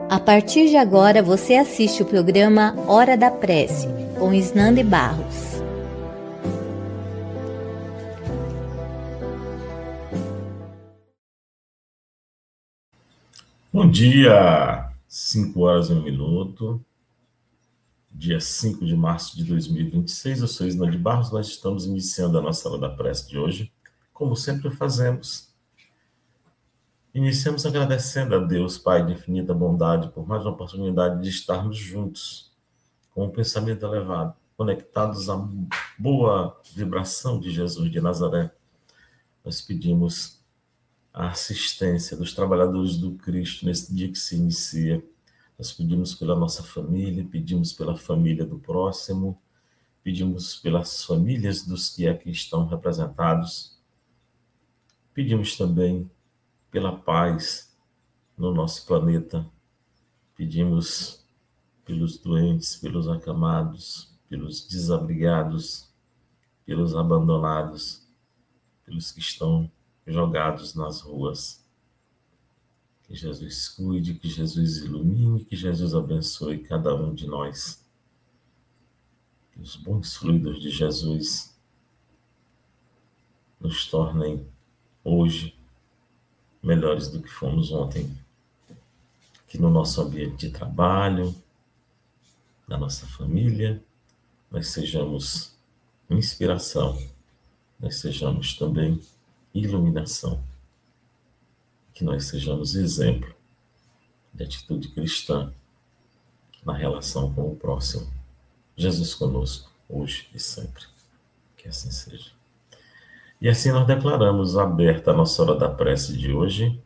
A partir de agora, você assiste o programa Hora da Prece, com Isnande Barros. Bom dia, 5h01, dia 5 de março de 2026, eu sou Isnande Barros, nós estamos iniciando a nossa Hora da Prece de hoje, como sempre fazemos. Iniciamos agradecendo a Deus, Pai de infinita bondade, por mais uma oportunidade de estarmos juntos, com um pensamento elevado, conectados à boa vibração de Jesus de Nazaré. Nós pedimos a assistência dos trabalhadores do Cristo nesse dia que se inicia. Nós pedimos pela nossa família, pedimos pela família do próximo, pedimos pelas famílias dos que aqui estão representados. Pedimos também pela paz no nosso planeta. Pedimos pelos doentes, pelos acamados, pelos desabrigados, pelos abandonados, pelos que estão jogados nas ruas. Que Jesus cuide, que Jesus ilumine, que Jesus abençoe cada um de nós. Que os bons fluidos de Jesus nos tornem hoje melhores do que fomos ontem. Que no nosso ambiente de trabalho, na nossa família, nós sejamos inspiração, nós sejamos também iluminação. Que nós sejamos exemplo de atitude cristã na relação com o próximo. Jesus conosco, hoje e sempre. Que assim seja. E assim nós declaramos aberta a nossa Hora da Prece de hoje.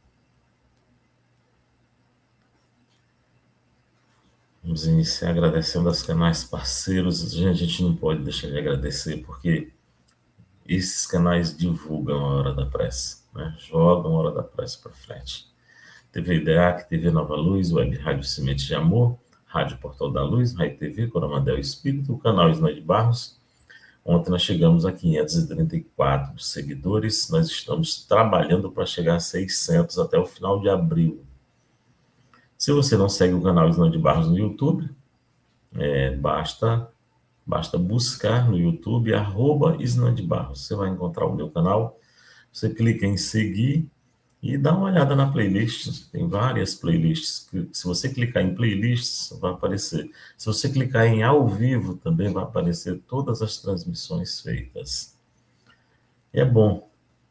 Vamos iniciar agradecendo aos canais parceiros. Gente, a gente não pode deixar de agradecer, porque esses canais divulgam a Hora da Prece, né? Jogam a Hora da Prece para frente. TV IDEAC, TV Nova Luz, Web Rádio Semente de Amor, Rádio Portal da Luz, Rádio TV, Coromandel Espírito, o canal Isnande Barros. Ontem nós chegamos a 534 seguidores, nós estamos trabalhando para chegar a 600 até o final de abril. Se você não segue o canal Isnande Barros no YouTube, basta buscar no YouTube @Isnande Barros. Você vai encontrar o meu canal, você clica em seguir e dá uma olhada na playlist. Tem várias playlists. Se você clicar em playlists, vai aparecer. Se você clicar em ao vivo, também vai aparecer todas as transmissões feitas. É bom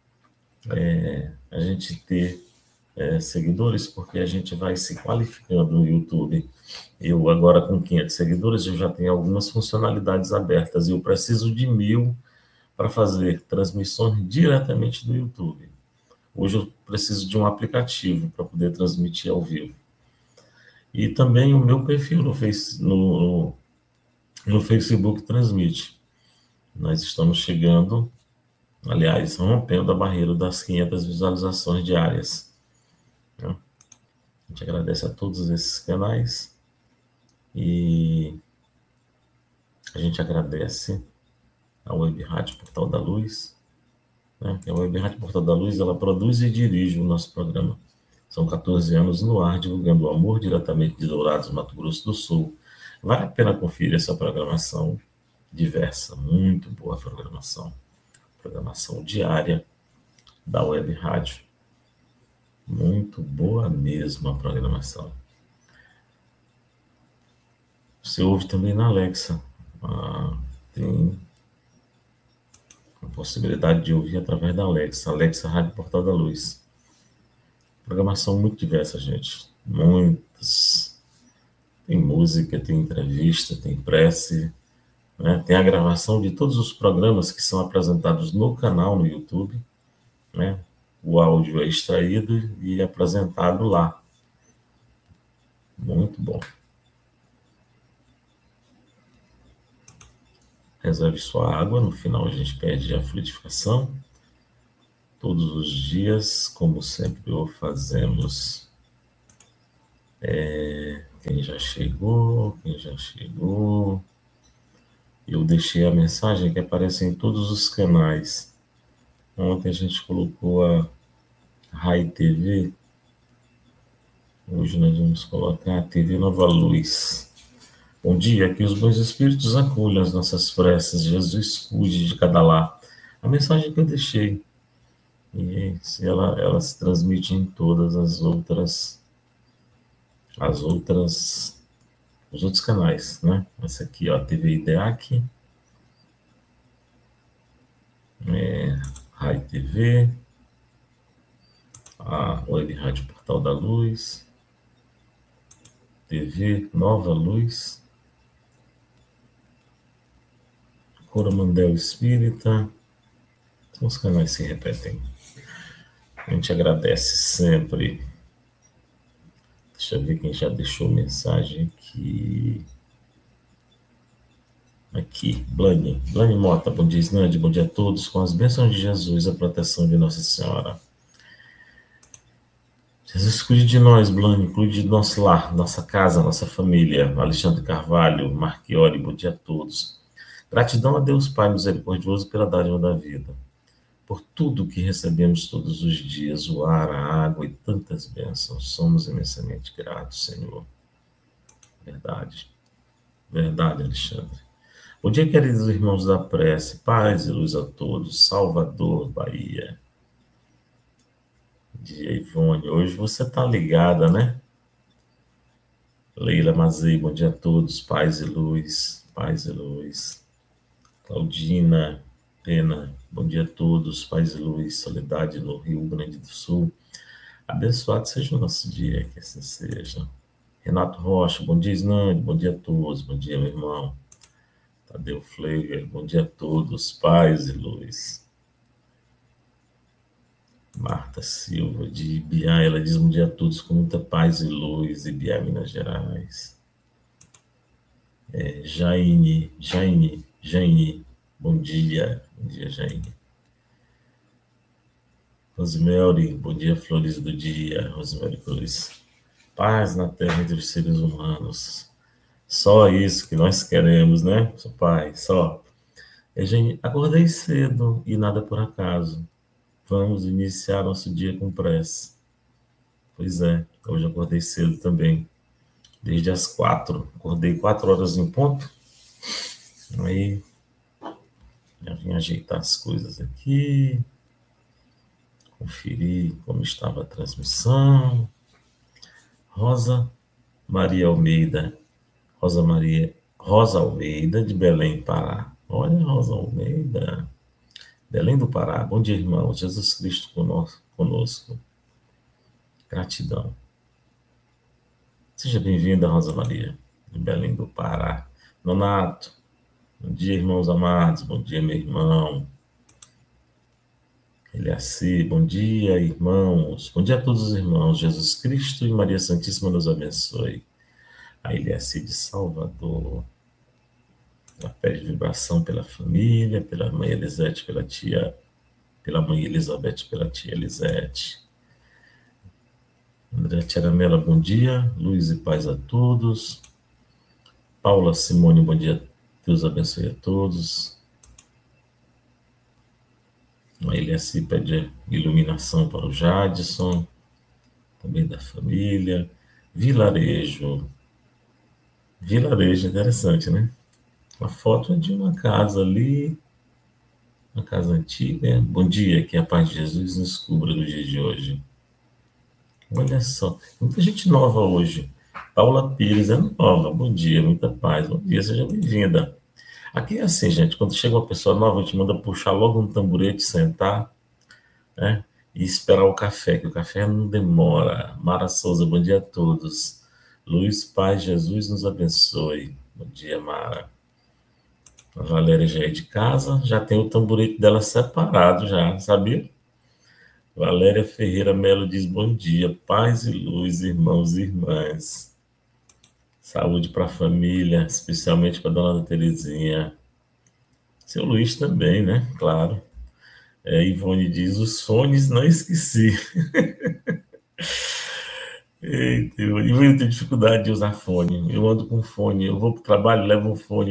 a gente ter seguidores, porque a gente vai se qualificando no YouTube. Eu agora com 500 seguidores, eu já tenho algumas funcionalidades abertas e eu preciso de 1.000 para fazer transmissões diretamente do YouTube. Hoje eu preciso de um aplicativo para poder transmitir ao vivo. E também o meu perfil no Facebook transmite. Nós estamos chegando, aliás, rompendo a barreira das 500 visualizações diárias. A gente agradece a todos esses canais e a gente agradece a Web Rádio Portal da Luz, né? A Web Rádio Portal da Luz, ela produz e dirige o nosso programa. São 14 anos no ar, divulgando o amor diretamente de Dourados, Mato Grosso do Sul. Vale a pena conferir essa programação diversa, muito boa programação diária da Web Rádio. Muito boa mesmo a programação. Você ouve também na Alexa. Tem a possibilidade de ouvir através da Alexa Rádio Portal da Luz. Programação muito diversa, gente. Muitas. Tem música, tem entrevista, tem prece, né? Tem a gravação de todos os programas que são apresentados no canal no YouTube, né? O áudio é extraído e apresentado lá. Muito bom. Reserve sua água, no final a gente pede a fluidificação. Todos os dias, como sempre o fazemos. Quem já chegou. Eu deixei a mensagem que aparece em todos os canais. Ontem a gente colocou a Rai TV, Hoje nós vamos colocar a TV Nova Luz. Bom dia, que os bons espíritos acolham as nossas preces. Jesus cuide de cada lar. A mensagem que eu deixei. E se ela se transmite em todas os outros canais, né? Essa aqui, ó, TV IDEAC, Rai TV, a Web Rádio Portal da Luz, TV Nova Luz, Coromandel Espírita, são os canais que se repetem. A gente agradece sempre. Deixa eu ver quem já deixou mensagem aqui. Aqui, Blane Mota, bom dia, Snande, bom dia a todos, com as bênçãos de Jesus, a proteção de Nossa Senhora. Jesus cuide de nós, Blane, cuide do nosso lar, nossa casa, nossa família. Alexandre Carvalho, Marchiori, bom dia a todos. Gratidão a Deus Pai misericordioso pela dádiva da vida, por tudo que recebemos todos os dias, o ar, a água e tantas bênçãos. Somos imensamente gratos, Senhor. Verdade, Alexandre. Bom dia, queridos irmãos da prece, paz e luz a todos, Salvador, Bahia. Bom dia, Ivone, hoje você tá ligada, né? Leila Mazei, bom dia a todos, paz e luz, paz e luz. Claudina Pena, bom dia a todos, paz e luz, soledade no Rio Grande do Sul. Abençoado seja o nosso dia, que assim seja. Renato Rocha, bom dia, Snande, bom dia a todos, bom dia, meu irmão. Tadeu Fleger, bom dia a todos, paz e luz. Marta Silva, de Ibiá, ela diz bom dia a todos, com muita paz e luz, Ibiá, Minas Gerais. Jaine, bom dia, Jaine. Rosemary, bom dia, flores do dia, Rosemary Cruz. Paz na terra entre os seres humanos. Só isso que nós queremos, né, Pai? Só. Gente, acordei cedo e nada por acaso. Vamos iniciar nosso dia com prece. Pois é, hoje acordei cedo também. Desde as 4. Acordei 4 horas em ponto. Aí, já vim ajeitar as coisas aqui. Conferir como estava a transmissão. Rosa Almeida, de Belém, Pará. Olha, Rosa Almeida, Belém do Pará. Bom dia, irmão. Jesus Cristo conosco. Gratidão. Seja bem-vinda, Rosa Maria, de Belém do Pará. Nonato, bom dia, irmãos amados. Bom dia, meu irmão. Eliaci, bom dia, irmãos. Bom dia a todos os irmãos. Jesus Cristo e Maria Santíssima nos abençoe. A Eliaci de Salvador. Ela pede vibração pela família, pela mãe Elisete, pela mãe Elizabeth, pela tia Elisete. André Tiaramela, bom dia. Luz e paz a todos. Paula Simone, bom dia. Deus abençoe a todos. A Eliaci pede iluminação para o Jadson, também da família. Vilarejo, interessante, né? A foto é de uma casa ali, uma casa antiga. Bom dia, que a paz de Jesus nos cubra no dia de hoje. Olha só, muita gente nova hoje. Paula Pires é nova, bom dia, muita paz. Bom dia, seja bem-vinda. Aqui é assim, gente, quando chega uma pessoa nova, a gente manda puxar logo um tamborete, sentar, né? E esperar o café, que o café não demora. Mara Souza, bom dia a todos. Luiz Paz, Jesus nos abençoe. Bom dia, Mara. A Valéria já é de casa, já tem o tamborete dela separado já, sabia? Valéria Ferreira Melo diz bom dia, paz e luz, irmãos e irmãs. Saúde para a família, especialmente para a dona Terezinha. Seu Luiz também, né? Claro. Ivone diz, os fones não esqueci. Eita, eu tenho dificuldade de usar fone. Eu ando com fone, eu vou para o trabalho, levo um fone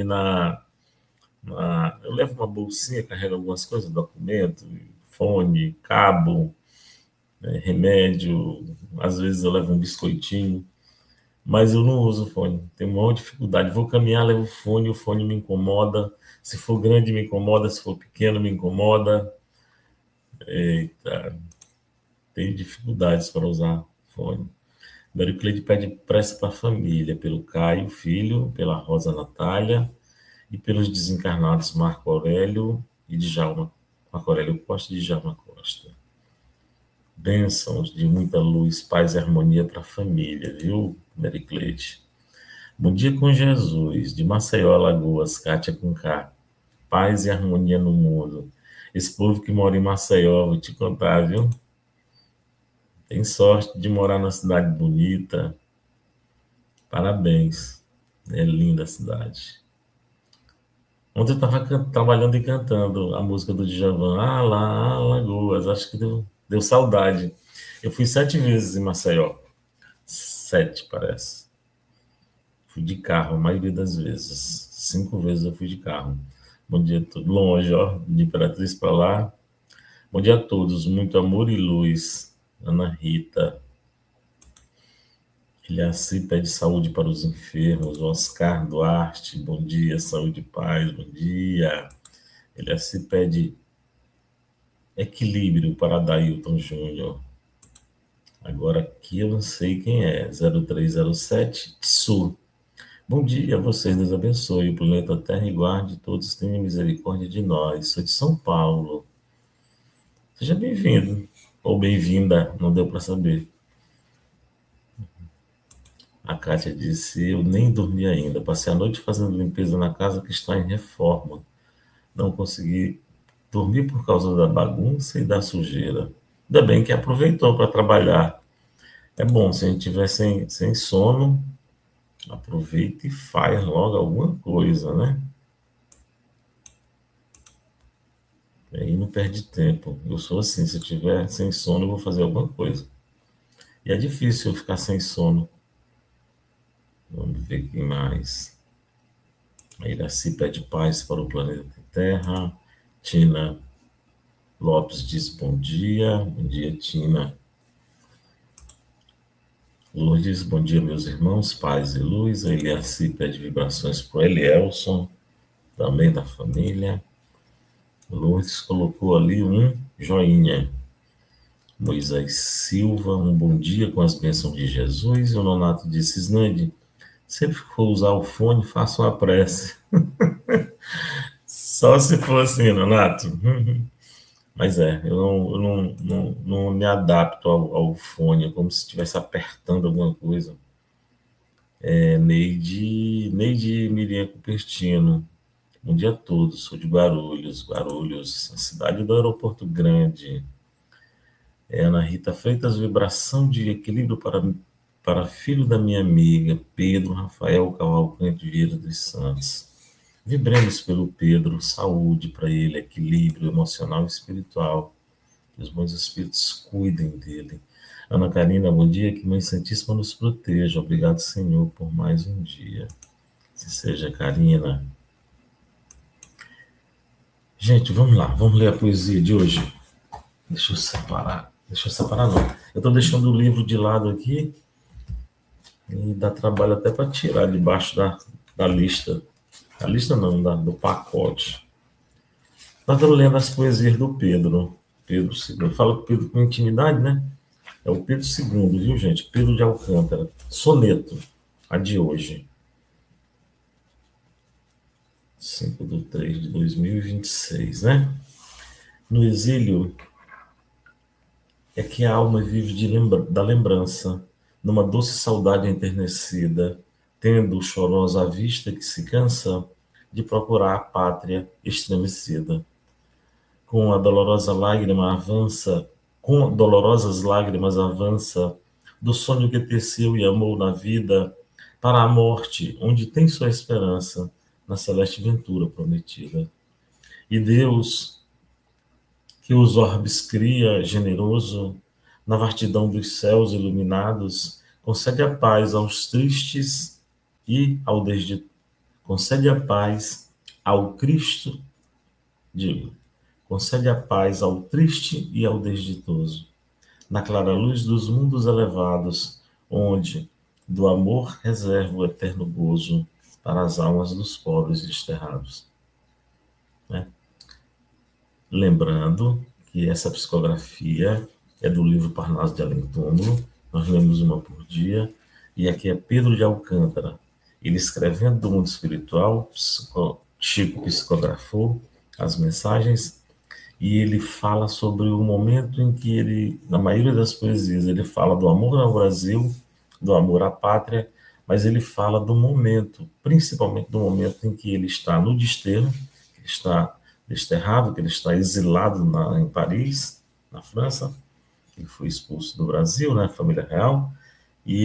eu levo uma bolsinha, carrego algumas coisas, documento, fone, cabo, remédio, às vezes eu levo um biscoitinho, mas eu não uso fone. Tenho maior dificuldade. Vou caminhar, levo o fone me incomoda. Se for grande, me incomoda. Se for pequeno, me incomoda. Eita, tenho dificuldades para usar fone. Mary Cleide pede prece para a família, pelo Caio, filho, pela Rosa Natália e pelos desencarnados Marco Aurélio e Djalma. Marco Aurélio Costa e Djalma Costa. Bênçãos de muita luz, paz e harmonia para a família, viu, Mary Cleide? Bom dia com Jesus, de Maceió, Alagoas, Kátia com K. Paz e harmonia no mundo. Esse povo que mora em Maceió, vou te contar, viu? Tem sorte de morar numa cidade bonita. Parabéns. É linda a cidade. Ontem eu estava trabalhando e cantando a música do Djavan, lá, Alagoas. Acho que deu saudade. Eu fui 7 vezes em Maceió. 7, parece. Fui de carro, a maioria das vezes. 5 vezes eu fui de carro. Bom dia, tudo longe, ó, de Imperatriz para lá. Bom dia a todos, muito amor e luz. Ana Rita. Ilhaci pede saúde para os enfermos. Oscar Duarte, bom dia, saúde e paz, bom dia. Ilhaci pede equilíbrio para Dailton Júnior. Agora aqui eu não sei quem é. 0307 Tsu. Bom dia a vocês, Deus abençoe o planeta Terra e guarde todos, tenha misericórdia de nós. Sou de São Paulo. Seja bem-vindo ou bem-vinda, não deu para saber. A Kátia disse, eu nem dormi ainda, passei a noite fazendo limpeza na casa que está em reforma. Não consegui dormir por causa da bagunça e da sujeira. Ainda bem que aproveitou para trabalhar. É bom, se a gente tiver sem sono, aproveita e faz logo alguma coisa, né? Aí não perde tempo. Eu sou assim, se eu tiver sem sono, eu vou fazer alguma coisa. E é difícil eu ficar sem sono. Vamos ver quem mais. A Iraci pede paz para o planeta Terra. Tina Lopes diz bom dia. Bom dia, Tina. Lourdes, bom dia, meus irmãos, paz e luz. A Iraci pede vibrações para o Elielson, também da família. Lourdes colocou ali um joinha. Moisés Silva, um bom dia com as bênçãos de Jesus. E o Nonato disse, Snande, sempre que for usar o fone, faça uma prece. Só se for assim, Nonato. Mas eu não me adapto ao fone, é como se estivesse apertando alguma coisa. Neide Miriam Cupertino. Bom dia a todos, sou de Guarulhos, a cidade do Aeroporto Grande. Ana Rita Freitas, vibração de equilíbrio para filho da minha amiga, Pedro Rafael Cavalcante Vieira dos Santos. Vibremos pelo Pedro, saúde para ele, equilíbrio emocional e espiritual. Que os bons espíritos cuidem dele. Ana Karina, bom dia, que Mãe Santíssima nos proteja. Obrigado, Senhor, por mais um dia. Que seja, Karina. Gente, vamos lá, vamos ler a poesia de hoje. Deixa eu separar não. Eu estou deixando o livro de lado aqui e dá trabalho até para tirar debaixo da lista. A lista não, do pacote. Nós estamos lendo as poesias do Pedro. Pedro II. Eu falo Pedro com intimidade, né? É o Pedro II, viu, gente? Pedro de Alcântara. Soneto, a de hoje. 5/3/2026, né? No exílio é que a alma vive da lembrança, numa doce saudade enternecida, tendo chorosa a vista que se cansa de procurar a pátria estremecida. Com dolorosas lágrimas avança do sonho que teceu e amou na vida para a morte, onde tem sua esperança na celeste ventura prometida. E Deus, que os orbes cria, generoso, na vastidão dos céus iluminados, concede a paz aos tristes e concede a paz ao Cristo, concede a paz ao triste e ao desditoso. na clara luz dos mundos elevados, onde do amor reserva o eterno gozo para as almas dos pobres desterrados. Né? Lembrando que essa psicografia é do livro Parnaso de Além Túmulo, nós lemos uma por dia, e aqui é Pedro de Alcântara. Ele escrevendo do mundo espiritual, Chico psicografou as mensagens, e ele fala sobre o momento em que ele, na maioria das poesias, ele fala do amor ao Brasil, do amor à pátria, mas ele fala do momento, principalmente do momento em que ele está no desterro, que ele está desterrado, que ele está exilado em Paris, na França, ele foi expulso do Brasil, né, família real, e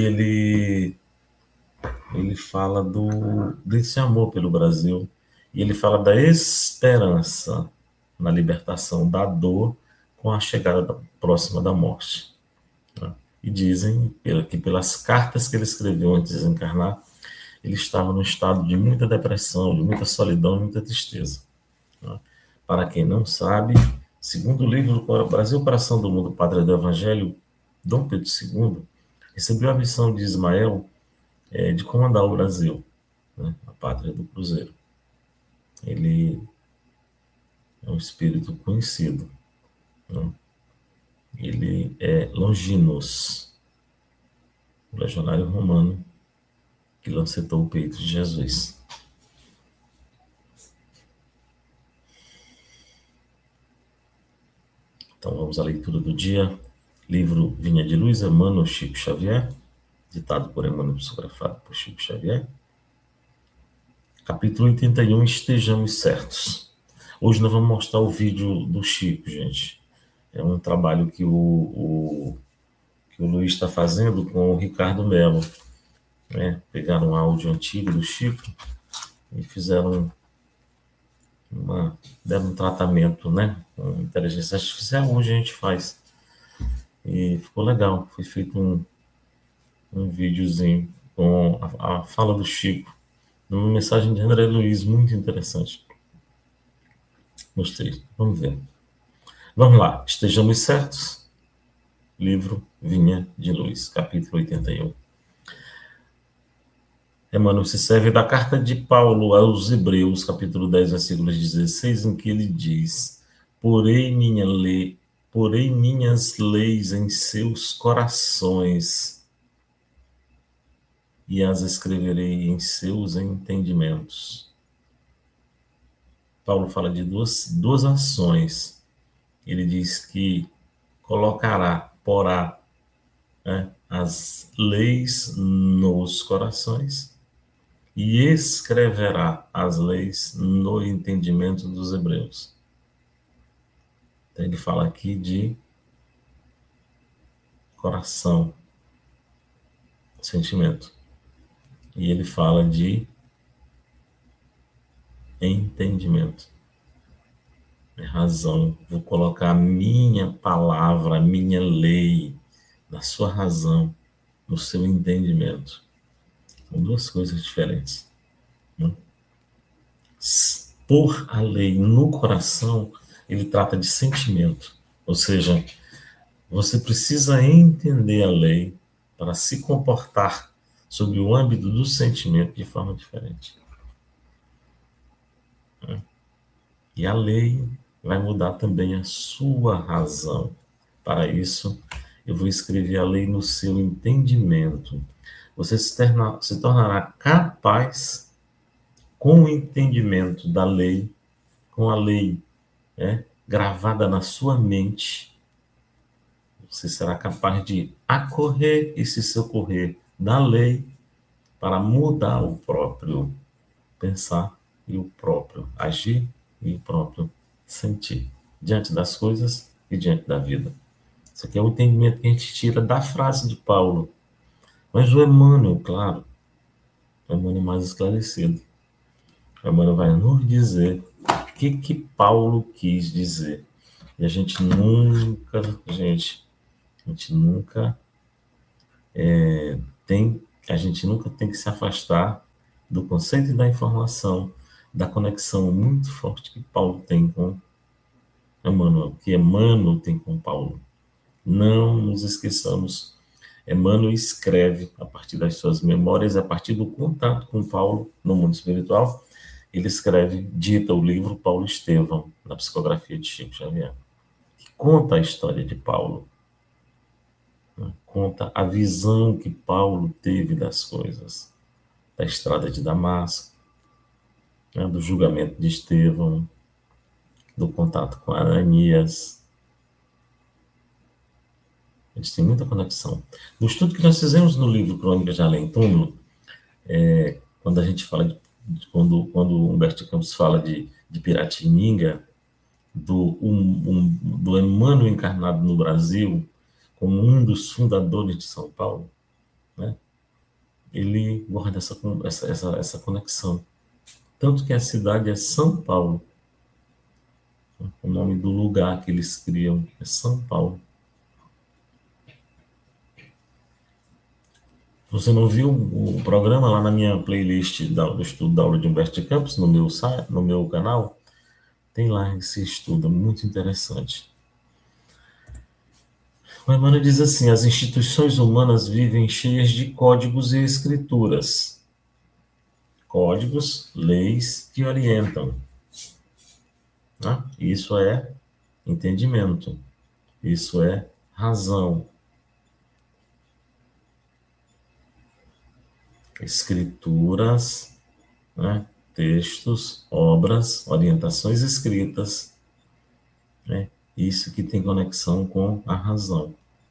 ele fala desse amor pelo Brasil, e ele fala da esperança na libertação da dor com a chegada próxima da morte. Né? E dizem que pelas cartas que ele escreveu antes de desencarnar, ele estava num estado de muita depressão, de muita solidão e muita tristeza. Né? Para quem não sabe, segundo o livro Brasil, Coração do Mundo, Pátria do Evangelho, Dom Pedro II recebeu a missão de Ismael de comandar o Brasil, né? A pátria do Cruzeiro. Ele é um espírito conhecido. Né? Ele é Longinos, o legionário romano que lancetou o peito de Jesus. Então vamos à leitura do dia. Livro Vinha de Luz, Emmanuel Chico Xavier, ditado por Emmanuel, psicografado por Chico Xavier. Capítulo 81, Estejamos Certos. Hoje nós vamos mostrar o vídeo do Chico, gente. É um trabalho que o Luiz está fazendo com o Ricardo Melo. Né? Pegaram um áudio antigo do Chico e fizeram deram um tratamento, né, com inteligência artificial. Hoje a gente faz. E ficou legal. Foi feito um videozinho com a fala do Chico, uma mensagem de André Luiz, muito interessante. Gostei. Vamos ver. Vamos lá. Estejamos certos. Livro Vinha de Luz, capítulo 81. Emmanuel se serve da carta de Paulo aos Hebreus, capítulo 10, versículo 16, em que ele diz: porém minhas leis em seus corações, e as escreverei em seus entendimentos. Paulo fala de duas ações. Ele diz que porá, né, as leis nos corações e escreverá as leis no entendimento dos hebreus. Então ele fala aqui de coração, sentimento. E ele fala de entendimento. É razão. Vou colocar a minha palavra, a minha lei, na sua razão, no seu entendimento. São duas coisas diferentes. Né? Por a lei no coração, ele trata de sentimento. Ou seja, você precisa entender a lei para se comportar sob o âmbito do sentimento de forma diferente. E a lei vai mudar também a sua razão. Para isso, eu vou escrever a lei no seu entendimento. Você se tornará capaz, com o entendimento da lei, com a lei gravada na sua mente, você será capaz de acorrer e se socorrer da lei para mudar o próprio pensar e o próprio agir e o próprio sentir diante das coisas e diante da vida. Isso aqui é o entendimento que a gente tira da frase de Paulo. Mas o Emmanuel, claro, o Emmanuel é mais esclarecido. O Emmanuel vai nos dizer o que Paulo quis dizer. E a gente nunca tem que se afastar do conceito e da informação, da conexão muito forte que Paulo tem com Emmanuel, que Emmanuel tem com Paulo. Não nos esqueçamos. Emmanuel escreve a partir das suas memórias, a partir do contato com Paulo no mundo espiritual. Ele escreve, dita o livro Paulo Estevão, na psicografia de Chico Xavier, que conta a história de Paulo, né? Conta a visão que Paulo teve das coisas, da estrada de Damasco, né? Do julgamento de Estevão, do contato com Ananias. Eles têm muita conexão. No estudo que nós fizemos no livro Crônicas de Além Túmulo, quando a gente fala quando Humberto de Campos fala de Piratininga, do Emmanuel encarnado no Brasil, como um dos fundadores de São Paulo, né? Ele guarda essa conexão. Tanto que a cidade é São Paulo. O nome do lugar que eles criam é São Paulo. Você não viu o programa lá na minha playlist do estudo da aula de Humberto de Campos, no meu canal? Tem lá esse estudo, muito interessante. O Emmanuel diz assim: as instituições humanas vivem cheias de códigos e escrituras. Códigos, leis que orientam. Né? Isso é entendimento. Isso é razão. Escrituras, né? Textos, obras, orientações escritas, né? Isso que tem conexão com a razão.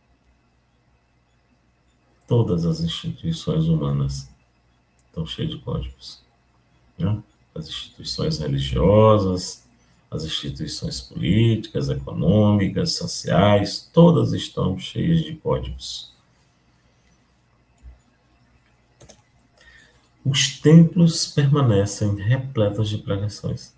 Todas as instituições humanas estão cheias de códigos, né? As instituições religiosas, as instituições políticas, econômicas, sociais, todas estão cheias de códigos. Os templos permanecem repletos de pregações.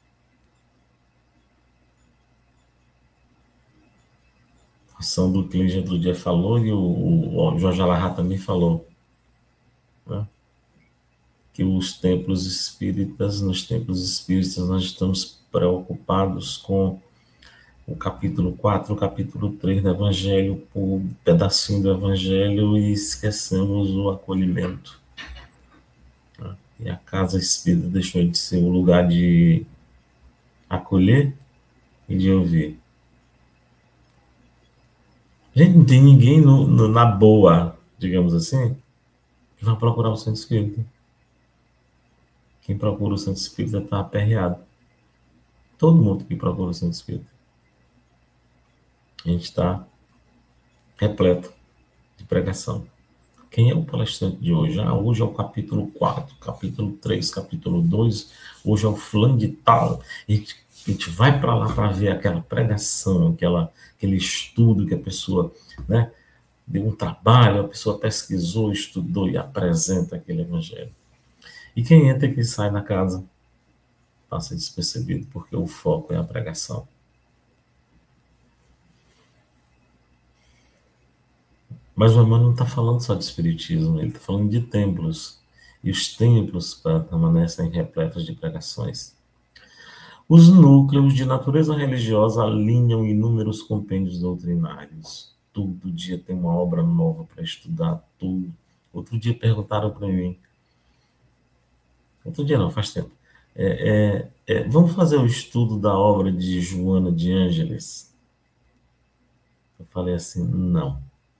A ação do Cleide outro dia falou e o Jorge Alahá também falou, né? Que nos templos espíritas nós estamos preocupados com o capítulo 4, o capítulo 3 do Evangelho, o pedacinho do Evangelho, e esquecemos o acolhimento. E a casa espírita deixou de ser um lugar de acolher e de ouvir. Gente, não tem ninguém na boa, digamos assim, que vai procurar o centro espírita. Quem procura o centro espírita está aperreado. Todo mundo que procura o centro espírita. A gente está repleto de pregação. Quem é o palestrante de hoje? Hoje é o capítulo 4, capítulo 3, capítulo 2, hoje é o fulano de tal. E a gente vai para lá para ver aquela pregação, aquele estudo que a pessoa, né, deu um trabalho, a pessoa pesquisou, estudou e apresenta aquele evangelho. E quem entra e quem sai da casa passa despercebido, porque o foco é a pregação. Mas o Emmanuel não está falando só de espiritismo, ele está falando de templos. E os templos permanecem repletos de pregações. Os núcleos de natureza religiosa alinham inúmeros compêndios doutrinários. Todo dia tem uma obra nova para estudar, tudo. Outro dia perguntaram para mim. Outro dia não, faz tempo. Vamos fazer o estudo da obra de Joana de Ângeles? Eu falei assim, não.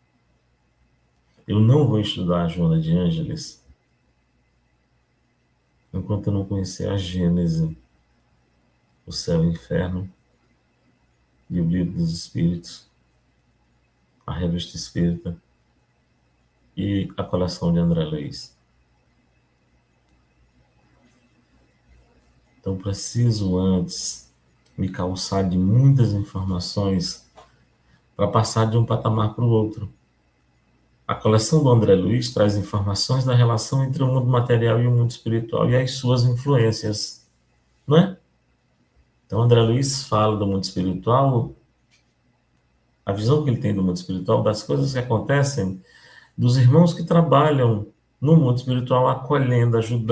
Eu não vou estudar a Joana de Ângeles enquanto eu não conhecer a Gênese, o céu e o inferno, e o livro dos Espíritos, a revista espírita e a coleção de André Luiz. Então, preciso antes me calçar de muitas informações para passar de um patamar para o outro. A coleção do André Luiz traz informações da relação entre o mundo material e o mundo espiritual e as suas influências, não é? Então, André Luiz fala do mundo espiritual, a visão que ele tem do mundo espiritual, das coisas que acontecem, dos irmãos que trabalham no mundo espiritual, acolhendo, ajudando,